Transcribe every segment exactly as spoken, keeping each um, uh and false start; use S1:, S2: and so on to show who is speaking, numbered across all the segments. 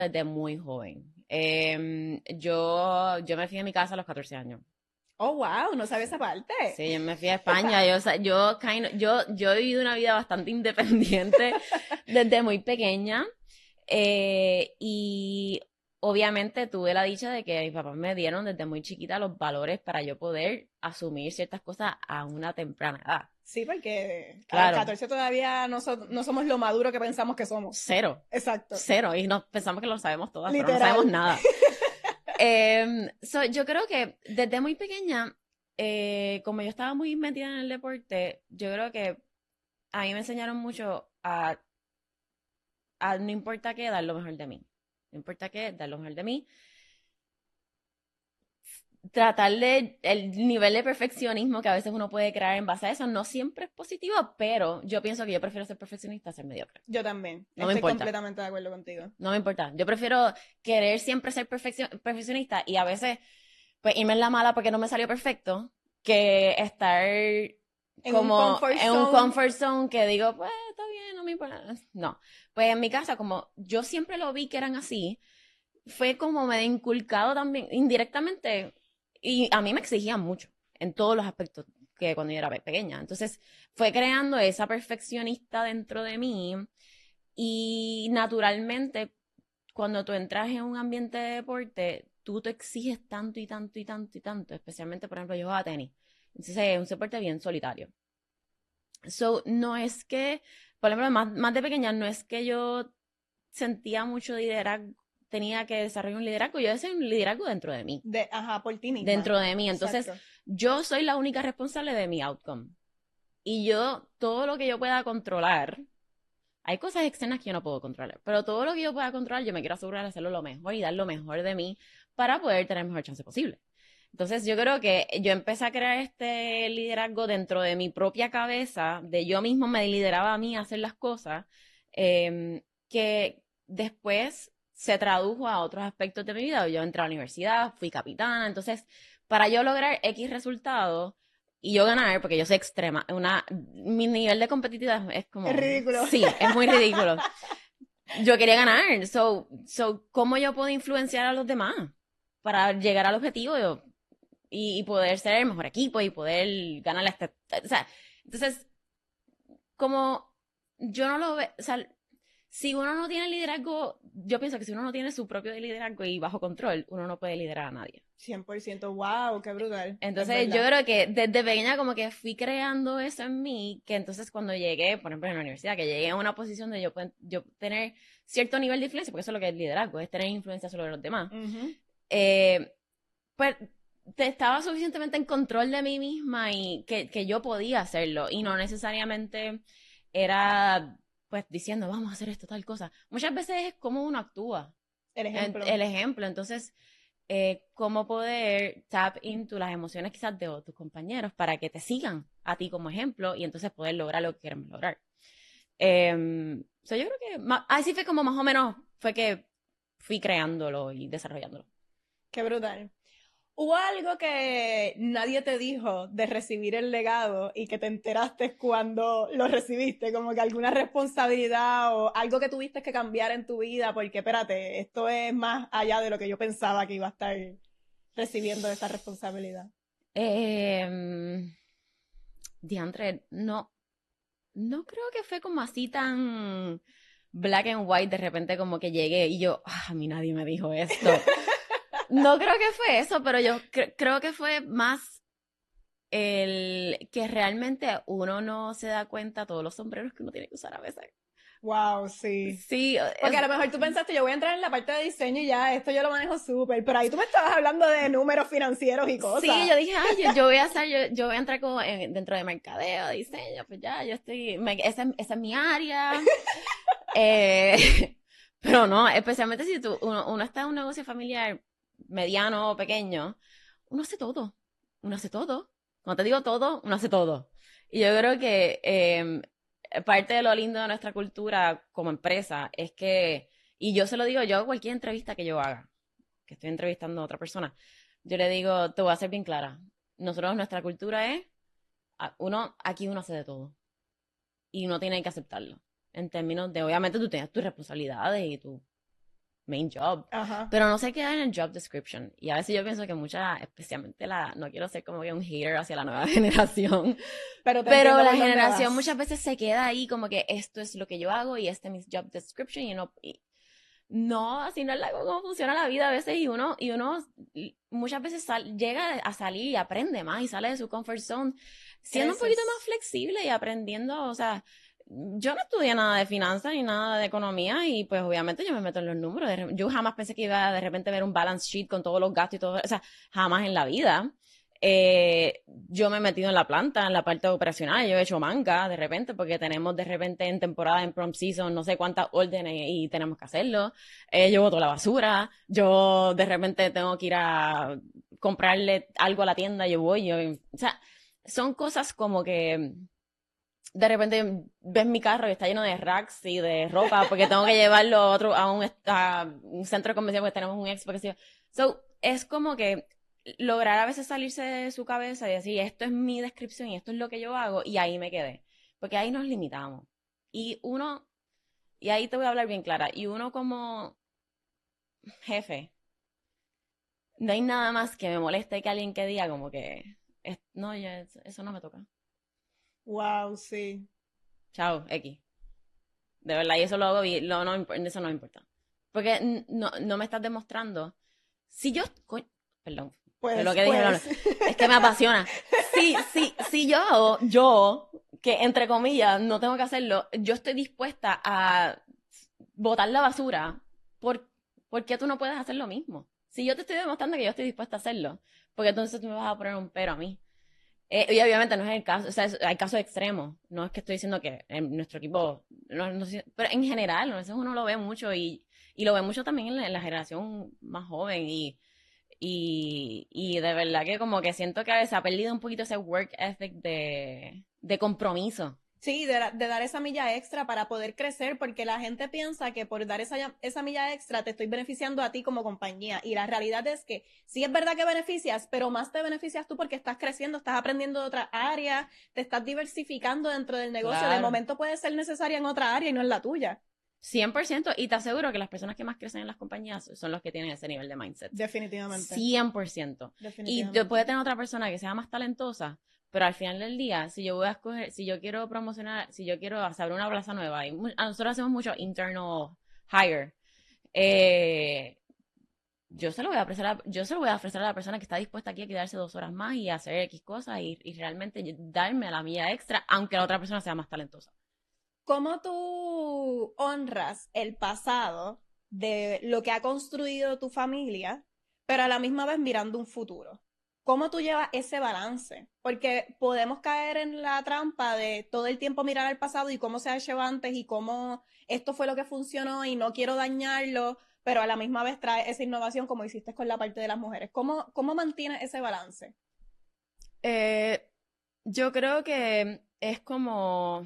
S1: desde muy joven. Eh, yo, yo me fui de mi casa a los catorce años.
S2: Oh, wow, no sabía esa parte.
S1: Sí, yo me fui a España. Yo, o sea, yo, kind of- yo, yo he vivido una vida bastante independiente desde muy pequeña. Eh, y obviamente tuve la dicha de que mis papás me dieron desde muy chiquita los valores para yo poder asumir ciertas cosas a una temprana edad.
S2: Sí, porque a los
S1: Claro,
S2: catorce todavía no, so- no somos lo maduro que pensamos que somos.
S1: cero,
S2: Exacto.
S1: cero. Y nos pensamos que lo sabemos todas, pero no sabemos
S2: Literal.
S1: nada. Eh, so, yo creo que desde muy pequeña, eh, como yo estaba muy metida en el deporte, yo creo que a mí me enseñaron mucho a, a no importa qué, dar lo mejor de mí. No importa qué, dar lo mejor de mí. Tratar de, el nivel de perfeccionismo que a veces uno puede crear en base a eso no siempre es positivo, pero yo pienso que yo prefiero ser perfeccionista a ser mediocre.
S2: Yo también.
S1: No me
S2: Estoy
S1: importa.
S2: completamente de acuerdo contigo.
S1: No me importa. Yo prefiero querer siempre ser perfeccio- perfeccionista y a veces pues irme en la mala porque no me salió perfecto, que estar
S2: En un
S1: como
S2: comfort
S1: en un
S2: zone.
S1: comfort zone que digo, pues está bien, no me importa. No. Pues en mi casa, como yo siempre lo vi que eran así, fue como me he inculcado también indirectamente y a mí me exigían mucho en todos los aspectos que cuando yo era pe- pequeña. Entonces fue creando esa perfeccionista dentro de mí y naturalmente cuando tú entras en un ambiente de deporte, tú te exiges tanto y tanto y tanto y tanto, especialmente, por ejemplo, yo jugaba tenis. Entonces es un deporte bien solitario. So, no es que, por ejemplo, más, más de pequeña, no es que yo sentía mucho liderazgo, tenía que desarrollar un liderazgo, yo decía un liderazgo dentro de mí,
S2: De, ajá, por ti misma.
S1: dentro de mí. Entonces,
S2: Exacto.
S1: yo soy la única responsable de mi outcome. Y yo, todo lo que yo pueda controlar, hay cosas externas que yo no puedo controlar, pero todo lo que yo pueda controlar, yo me quiero asegurar de hacerlo lo mejor y dar lo mejor de mí para poder tener el mejor chance posible. Entonces yo creo que yo empecé a crear este liderazgo dentro de mi propia cabeza, de yo mismo me lideraba a mí a hacer las cosas, eh, que después se tradujo a otros aspectos de mi vida. Yo entré a la universidad, fui capitana, entonces para yo lograr X resultados, y yo ganar, porque yo soy extrema, una, mi nivel de competitividad es
S2: Es
S1: como,
S2: ridículo.
S1: sí, es muy ridículo. Yo quería ganar, so, so, ¿cómo yo puedo influenciar a los demás para llegar al objetivo yo, y, y poder ser el mejor equipo y poder ganar la... este- O sea, entonces, como yo no lo veo, o sea, si uno no tiene liderazgo, yo pienso que si uno no tiene su propio liderazgo y bajo control, uno no puede liderar a nadie.
S2: Cien por ciento. Wow, qué brutal. Es
S1: Entonces yo
S2: verdad.
S1: creo que desde pequeña como que fui creando eso en mí, que entonces cuando llegué, por ejemplo en la universidad, que llegué a una posición de yo, yo tener cierto nivel de influencia, porque eso es lo que es liderazgo, es tener influencia sobre los demás,
S2: Ujú.
S1: eh, pues te- estaba suficientemente en control de mí misma y que, que yo podía hacerlo y no necesariamente era pues diciendo vamos a hacer esto, tal cosa. Muchas veces es como uno actúa,
S2: El
S1: el,
S2: ejemplo.
S1: el ejemplo, entonces eh, cómo poder tap into las emociones quizás de tus compañeros para que te sigan a ti como ejemplo y entonces poder lograr lo que queremos lograr. Eh, so yo creo que ma- así fue como más o menos fue que fui creándolo y desarrollándolo.
S2: Qué brutal. ¿Hubo algo que nadie te dijo de recibir el legado y que te enteraste cuando lo recibiste? Como que alguna responsabilidad o algo que tuviste que cambiar en tu vida, porque espérate, esto es más allá de lo que yo pensaba que iba a estar recibiendo esta responsabilidad.
S1: Eh, Diantre, no, no creo que fue como así tan black and white de repente como que llegué y yo, ah, a mí nadie me dijo esto. No creo que fue eso, pero yo cre- creo que fue más el que realmente uno no se da cuenta todos los sombreros que uno tiene que usar a veces.
S2: Wow, sí.
S1: Sí,
S2: Porque
S1: es,
S2: a lo mejor tú pensaste, yo voy a entrar en la parte de diseño y ya, esto yo lo manejo súper, pero ahí tú me estabas hablando de números financieros y
S1: sí,
S2: cosas.
S1: yo dije, ay, yo, yo voy a estar, yo, yo voy a entrar como en- dentro de mercadeo, diseño, pues ya, yo estoy, me- esa, esa es mi área. Eh, pero no, especialmente si tú, uno, uno está en un negocio familiar mediano o pequeño, uno hace todo, uno hace todo. Cuando te digo todo, uno hace todo. Y yo creo que eh, parte de lo lindo de nuestra cultura como empresa es que, y yo se lo digo yo a cualquier entrevista que yo haga, que estoy entrevistando a otra persona, yo le digo, te voy a ser bien clara, nosotros nuestra cultura es, a- uno, aquí uno hace de todo y uno tiene que aceptarlo. En términos de, obviamente, tú tienes tus responsabilidades y tú. main job.
S2: Ajá.
S1: Pero no se queda en el job description. Y a veces yo pienso que muchas, especialmente la, no quiero ser como que un hater hacia la nueva generación,
S2: Pero, te
S1: pero
S2: entiendo
S1: la
S2: por dónde
S1: generación
S2: vas.
S1: muchas veces se queda ahí como que esto es lo que yo hago y este es mi job description y no... Y, no, así no es la, cómo funciona la vida a veces y uno, y uno muchas veces sal, llega a salir y aprende más y sale de su comfort zone siendo
S2: Creces.
S1: un poquito más flexible y aprendiendo, o sea, yo no estudié nada de finanzas ni nada de economía y pues obviamente yo me meto en los números, yo jamás pensé que iba a de repente ver un balance sheet con todos los gastos y todo, o sea, jamás en la vida. Eh, yo me he metido en la planta, en la parte operacional, yo he hecho manga de repente, porque tenemos de repente en temporada, en prom season, no sé cuántas órdenes y tenemos que hacerlo. Eh, yo boto la basura, yo de repente tengo que ir a comprarle algo a la tienda, yo voy, yo, o sea, son cosas como que de repente ves mi carro y está lleno de racks y de ropa, porque tengo que llevarlo a otro, a un, a un centro de convención porque tenemos un expo, que sé yo. So, es como que lograr a veces salirse de su cabeza y decir, esto es mi descripción y esto es lo que yo hago, y ahí me quedé. Porque ahí nos limitamos. Y uno, y ahí te voy a hablar bien clara, y uno como jefe, no hay nada más que me moleste que alguien que diga como que, no, ya, eso no me toca.
S2: Wow, sí.
S1: Chao, X. De verdad, y eso lo hago bien, no, no, eso no me importa. Porque no, no me estás demostrando. Si yo, co- perdón,
S2: Pues,
S1: lo que dije,
S2: pues.
S1: es que me apasiona. Si, si, si yo, yo, que entre comillas no tengo que hacerlo, yo estoy dispuesta a botar la basura, ¿por, ¿por qué tú no puedes hacer lo mismo? Si yo te estoy demostrando que yo estoy dispuesta a hacerlo, porque entonces tú me vas a poner un pero a mí. Eh, y obviamente no es el caso, o sea, es- hay casos extremos. No es que estoy diciendo que en nuestro equipo, no, no sé, pero en general, a veces uno lo ve mucho y, y lo ve mucho también en la, en la generación más joven y, y, y de verdad que como que siento que a veces se ha perdido un poquito ese work ethic de, de compromiso.
S2: Sí, de, de dar esa milla extra para poder crecer, porque la gente piensa que por dar esa, esa milla extra te estoy beneficiando a ti como compañía. Y la realidad es que sí es verdad que beneficias, pero más te beneficias tú porque estás creciendo, estás aprendiendo de otra área, te estás diversificando dentro del negocio.
S1: Claro.
S2: De momento puede ser necesaria en otra área y no en la tuya.
S1: cien por ciento, y te aseguro que las personas que más crecen en las compañías son los que tienen ese nivel de mindset.
S2: Definitivamente.
S1: cien por ciento.
S2: Definitivamente.
S1: Y puede tener otra persona que sea más talentosa, pero al final del día, si yo voy a escoger, si yo quiero promocionar, si yo quiero abrir una plaza nueva, y nosotros hacemos mucho internal hire, eh, yo se lo voy a ofrecer a, yo se lo voy a ofrecer a la persona que está dispuesta aquí a quedarse dos horas más y hacer X cosas y, y realmente darme a la milla extra, aunque la otra persona sea más talentosa.
S2: ¿Cómo tú honras el pasado de lo que ha construido tu familia, pero a la misma vez mirando un futuro? ¿Cómo tú llevas ese balance? Porque podemos caer en la trampa de todo el tiempo mirar al pasado y cómo se ha hecho antes y cómo esto fue lo que funcionó y no quiero dañarlo, pero a la misma vez trae esa innovación como hiciste con la parte de las mujeres. ¿Cómo, cómo mantienes ese balance?
S1: Eh, yo creo que es como,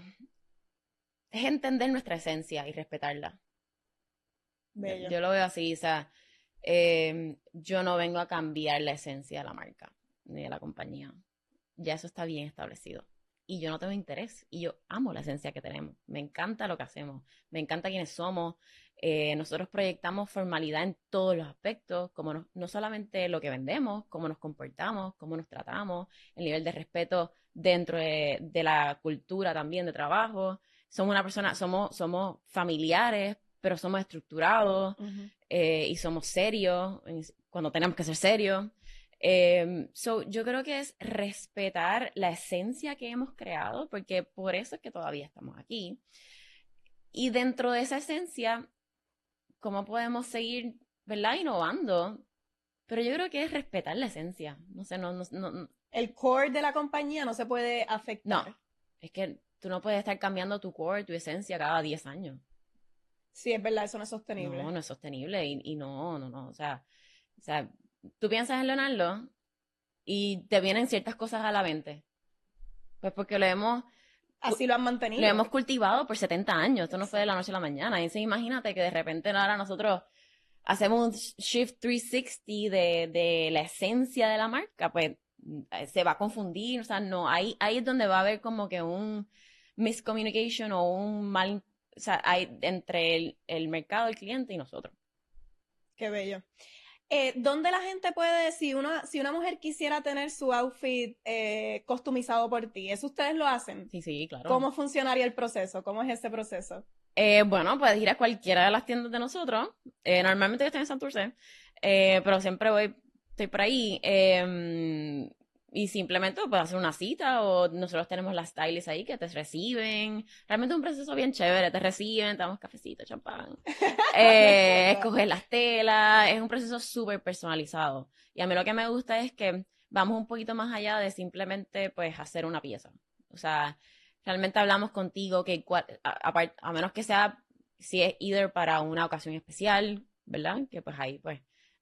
S1: es entender nuestra esencia y respetarla.
S2: Bello.
S1: Yo lo veo así, o sea, eh, yo no vengo a cambiar la esencia de la marca ni de la compañía. Ya eso está bien establecido. Y yo no tengo interés. Y yo amo la esencia que tenemos. Me encanta lo que hacemos. Me encanta quiénes somos. Eh, nosotros proyectamos formalidad en todos los aspectos, como no, no solamente lo que vendemos, cómo nos comportamos, cómo nos tratamos, el nivel de respeto dentro de, de la cultura también de trabajo. Somos una persona, somos, somos familiares, pero somos estructurados. Uh-huh. eh, y somos serios cuando tenemos que ser serios. Eh, so, yo creo que es respetar la esencia que hemos creado, porque por eso es que todavía estamos aquí. Y dentro de esa esencia, ¿cómo podemos seguir, verdad, innovando? Pero yo creo que es respetar la esencia. No sé, no, no, no.
S2: El core de la compañía no se puede afectar.
S1: No, es que tú no puedes estar cambiando tu core, tu esencia cada diez años.
S2: Sí, es verdad, eso no es sostenible.
S1: No, no es sostenible y, y no, no, no. O sea, o sea, tú piensas en Leonardo y te vienen ciertas cosas a la mente. Pues porque lo hemos...
S2: Así lo han mantenido.
S1: Lo hemos cultivado por setenta años. Esto no fue de la noche a la mañana. Y entonces imagínate que de repente ahora nosotros hacemos un shift trescientos sesenta de, de la esencia de la marca. Pues se va a confundir. O sea, no. Ahí, ahí es donde va a haber como que un miscommunication o un mal... O sea, hay entre el, el mercado, el cliente y nosotros.
S2: Qué bello. Eh, ¿dónde la gente puede, si una, si una mujer quisiera tener su outfit eh, customizado por ti, eso ustedes lo hacen?
S1: Sí, sí, claro.
S2: ¿Cómo funcionaría el proceso? ¿Cómo es ese proceso?
S1: Eh, bueno, puedes ir a cualquiera de las tiendas de nosotros. Eh, normalmente yo estoy en Santurce, eh, pero siempre voy, estoy por ahí. Eh, y simplemente puedes hacer una cita o nosotros tenemos las stylists ahí que te reciben. Realmente es un proceso bien chévere. Te reciben, te damos cafecito, champán. Eh, escoges las telas. Es un proceso súper personalizado. Y a mí lo que me gusta es que vamos un poquito más allá de simplemente pues hacer una pieza. O sea, realmente hablamos contigo que a, a, a menos que sea, si es either para una ocasión especial, ¿verdad? Que pues ahí pues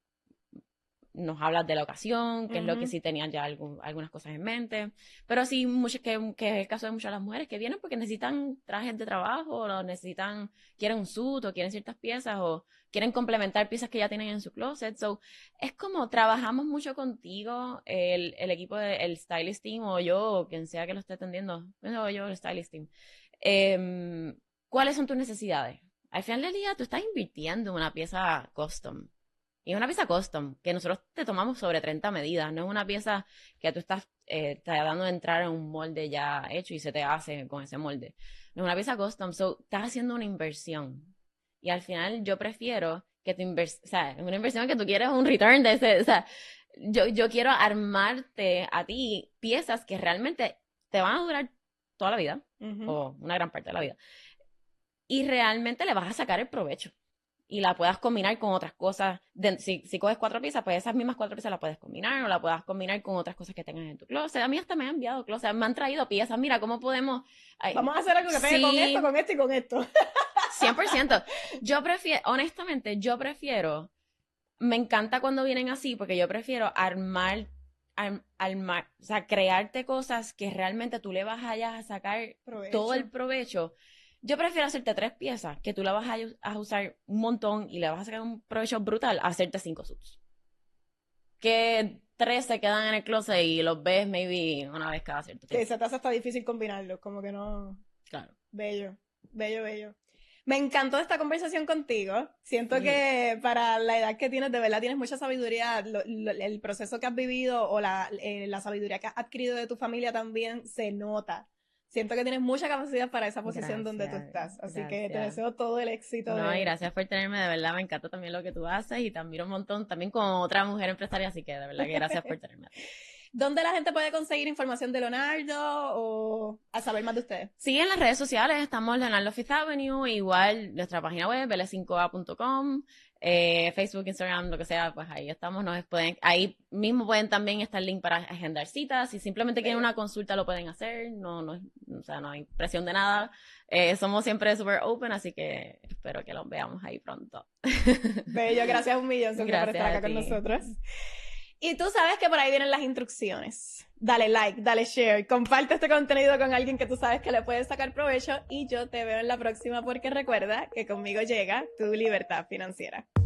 S1: nos hablas de la ocasión, que uh-huh. es lo que sí tenían ya algún, algunas cosas en mente, pero sí, mucho, que, que es el caso de muchas de las mujeres que vienen porque necesitan trajes de trabajo, o necesitan, quieren un suit, o quieren ciertas piezas, o quieren complementar piezas que ya tienen en su closet. So, es como trabajamos mucho contigo, el, el equipo del stylist team, o yo, o quien sea que lo esté atendiendo, o yo, el stylist team. Eh, ¿Cuáles son tus necesidades? Al final del día, tú estás invirtiendo en una pieza custom. Y es una pieza custom, que nosotros te tomamos sobre treinta medidas, no es una pieza que tú estás eh, tratando de entrar en un molde ya hecho y se te hace con ese molde. No es una pieza custom, so estás haciendo una inversión. Y al final yo prefiero que tu inversión, o sea, una inversión que tú quieres un return de ese, o sea, yo, yo quiero armarte a ti piezas que realmente te van a durar toda la vida, uh-huh. o una gran parte de la vida, y realmente le vas a sacar el provecho. Y la puedas combinar con otras cosas. De, si, si coges cuatro piezas, pues esas mismas cuatro piezas las puedes combinar, o la puedas combinar con otras cosas que tengas en tu closet. A mí hasta me han enviado closet, me han traído piezas. Mira, ¿cómo podemos...?
S2: Ay, vamos a hacer algo que pegue sí, con esto, con esto y con esto.
S1: cien por ciento. Yo prefiero, honestamente, yo prefiero... Me encanta cuando vienen así, porque yo prefiero armar... Arm, armar o sea, crearte cosas que realmente tú le vas allá a sacar provecho. Todo el provecho. Yo prefiero hacerte tres piezas, que tú la vas a, a usar un montón y le vas a sacar un provecho brutal, a hacerte cinco suits. Que tres se quedan en el closet y los ves maybe una vez cada cierto tiempo.
S2: Que esa taza está difícil combinarlos, como que no...
S1: Claro.
S2: Bello, bello, bello. Me encantó esta conversación contigo. Siento sí. que para la edad que tienes, de verdad tienes mucha sabiduría. Lo, lo, el proceso que has vivido o la, eh, la sabiduría que has adquirido de tu familia también se nota. Siento que tienes mucha capacidad para esa posición gracias, donde tú estás. Así gracias. Que te deseo todo el éxito.
S1: No,
S2: de...
S1: y gracias por tenerme, de verdad, me encanta también lo que tú haces y te admiro un montón también como otra mujer empresaria, así que de verdad que gracias por tenerme.
S2: ¿Dónde la gente puede conseguir información de Leonardo o a saber más de ustedes?
S1: Sí, en las redes sociales estamos Leonardo Fifth Avenue, igual nuestra página web, L cinco A punto com, eh, Facebook, Instagram, lo que sea, pues ahí estamos. Nos pueden, ahí mismo pueden también estar el link para agendar citas. Si simplemente quieren una consulta lo pueden hacer, no, no, o sea, no hay presión de nada. Eh, somos siempre super open, así que espero que los veamos ahí pronto.
S2: Bello, gracias un millón por estar acá con nosotros. Y tú sabes que por ahí vienen las instrucciones. Dale like, dale share, comparte este contenido con alguien que tú sabes que le puede sacar provecho y yo te veo en la próxima porque recuerda que conmigo llega tu libertad financiera.